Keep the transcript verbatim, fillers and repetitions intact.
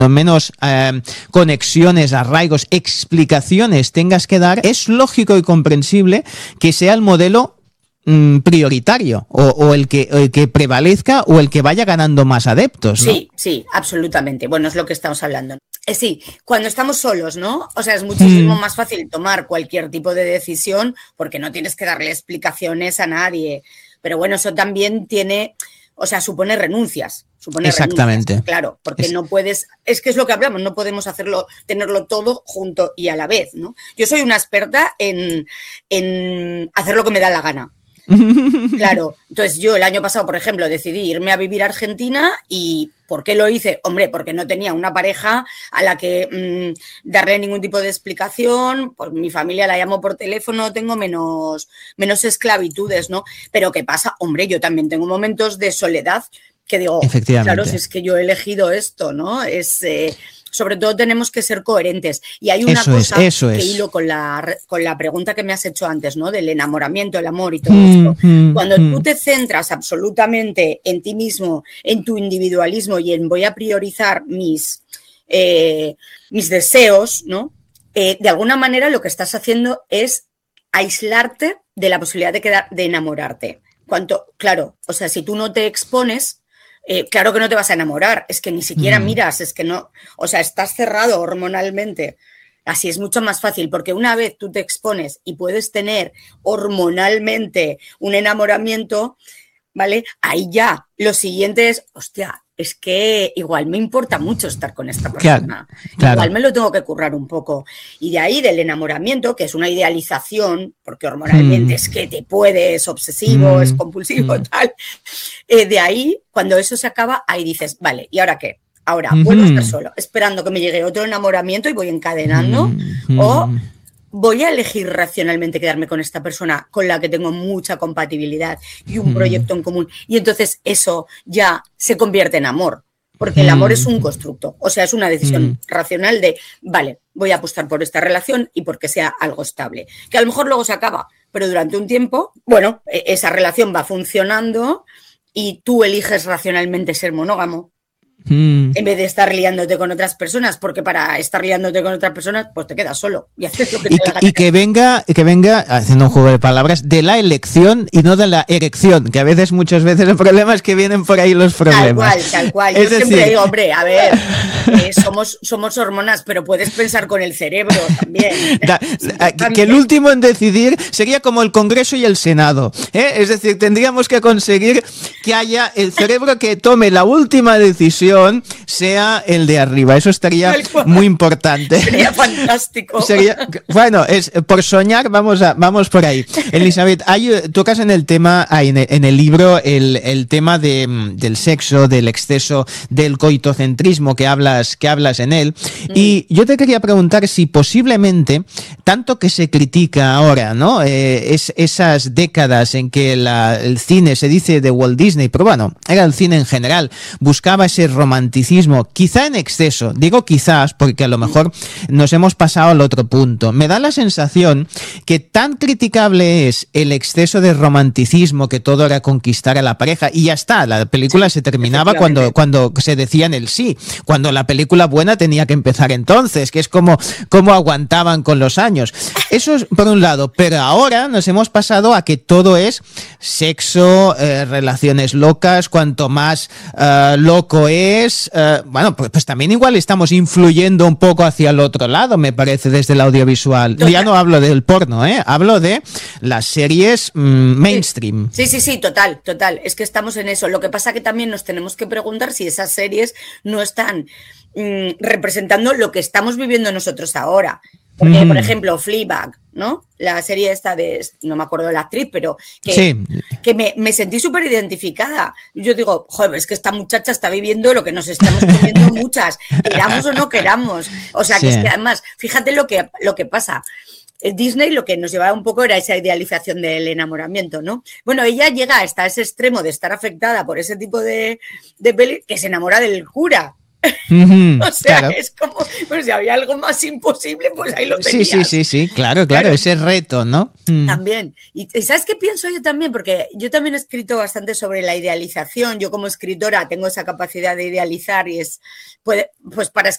menos eh, conexiones, arraigos, explicaciones tengas que dar, es lógico y comprensible que sea el modelo mm, prioritario o, o el, que, el que prevalezca o el que vaya ganando más adeptos, ¿no? Sí, sí, absolutamente. Bueno, es lo que estamos hablando. Eh, sí, cuando estamos solos, ¿no? O sea, es muchísimo mm. más fácil tomar cualquier tipo de decisión porque no tienes que darle explicaciones a nadie. Pero bueno, eso también tiene... O sea, supone renuncias. Supone Exactamente. Renuncias, claro, porque es... no puedes... Es que es lo que hablamos, no podemos hacerlo, tenerlo todo junto y a la vez, ¿no? Yo soy una experta en, en hacer lo que me da la gana. Claro, entonces yo el año pasado, por ejemplo, decidí irme a vivir a Argentina y ¿por qué lo hice? Hombre, porque no tenía una pareja a la que mmm, darle ningún tipo de explicación, pues mi familia la llamo por teléfono, tengo menos, menos esclavitudes, ¿no? Pero ¿qué pasa? Hombre, yo también tengo momentos de soledad que digo, claro, si es que yo he elegido esto, ¿no? Es... Eh, sobre todo tenemos que ser coherentes. Y hay una eso cosa es, eso que es. hilo con la, con la pregunta que me has hecho antes, ¿no? Del enamoramiento, el amor y todo mm, esto. Mm, Cuando mm. tú te centras absolutamente en ti mismo, en tu individualismo y en voy a priorizar mis, eh, mis deseos, ¿no? Eh, de alguna manera lo que estás haciendo es aislarte de la posibilidad de, quedar, de enamorarte. Cuanto, claro, o sea, si tú no te expones, Eh, claro que no te vas a enamorar, es que ni siquiera mm. miras, es que no, o sea, estás cerrado hormonalmente. Así es mucho más fácil, porque una vez tú te expones y puedes tener hormonalmente un enamoramiento, ¿vale? Ahí ya, lo siguiente es, hostia, es que igual me importa mucho estar con esta persona. Claro, claro. Igual me lo tengo que currar un poco. Y de ahí del enamoramiento, que es una idealización, porque hormonalmente mm. es que te puedes, obsesivo, mm. es compulsivo, mm. tal. Eh, de ahí, cuando eso se acaba, ahí dices, vale, ¿y ahora qué? Ahora, mm-hmm. vuelvo a estar solo, esperando que me llegue otro enamoramiento y voy encadenando, mm-hmm. o voy a elegir racionalmente quedarme con esta persona con la que tengo mucha compatibilidad y un mm. proyecto en común. Y entonces eso ya se convierte en amor, porque mm. el amor es un constructo, o sea, es una decisión mm. racional de, vale, voy a apostar por esta relación y porque sea algo estable, que a lo mejor luego se acaba, pero durante un tiempo, bueno, esa relación va funcionando y tú eliges racionalmente ser monógamo. Mm. En vez de estar liándote con otras personas, porque para estar liándote con otras personas, pues te quedas solo y haces lo que y, te que, da y que venga, que venga, haciendo un juego de palabras, de la elección y no de la erección, que a veces, muchas veces el problema es que vienen por ahí los problemas. Tal cual, tal cual. Es Yo decir... siempre digo, hombre, a ver, eh, somos, somos hormonas, pero puedes pensar con el cerebro también. Da, que el último en decidir sería como el Congreso y el Senado, ¿eh? Es decir, tendríamos que conseguir que haya el cerebro que tome la última decisión, sea el de arriba. Eso estaría muy importante. Sería fantástico. Sería, bueno, es por soñar, vamos a, vamos por ahí. Elizabeth, hay, tocas en el tema, en el, en el libro, el, el tema de, del sexo, del exceso, del coitocentrismo que hablas, que hablas en él. Mm. Y yo te quería preguntar si posiblemente, tanto que se critica ahora, ¿no? Eh, es, esas décadas en que la, el cine, se dice de Walt Disney, pero bueno, era el cine en general, buscaba ese romanticismo, quizá en exceso, digo quizás porque a lo mejor nos hemos pasado al otro punto. Me da la sensación que tan criticable es el exceso de romanticismo, que todo era conquistar a la pareja y ya está, la película sí, se terminaba cuando, cuando se decían el sí, cuando la película buena tenía que empezar entonces, que es como, como aguantaban con los años. Eso es por un lado, pero ahora nos hemos pasado a que todo es sexo, eh, relaciones locas, cuanto más uh, loco es, uh, bueno, pues, pues también igual estamos influyendo un poco hacia el otro lado, me parece, desde el audiovisual. Total. Ya no hablo del porno, ¿eh? Hablo de las series mmm, mainstream. Sí, sí, sí, total, total. Es que estamos en eso. Lo que pasa que también nos tenemos que preguntar si esas series no están mmm, representando lo que estamos viviendo nosotros ahora. Porque, mm. por ejemplo, Fleabag, ¿no? La serie esta de, no me acuerdo de la actriz, pero que, sí. que me, me sentí súper identificada. Yo digo, joder, es que esta muchacha está viviendo lo que nos estamos comiendo muchas, queramos o no queramos. O sea, sí. que es que además, fíjate lo que, lo que pasa. Disney lo que nos llevaba un poco era esa idealización del enamoramiento, ¿no? Bueno, ella llega hasta ese extremo de estar afectada por ese tipo de, de peli que se enamora del cura. Mm-hmm, o sea, claro. Es como, pues si había algo más imposible, pues ahí lo tenías. Sí, sí, sí, sí, claro, claro, claro. Ese reto, ¿no? Mm. También. Y, y ¿sabes qué pienso yo también? Porque yo también he escrito bastante sobre la idealización. Yo como escritora tengo esa capacidad de idealizar y es, puede, pues para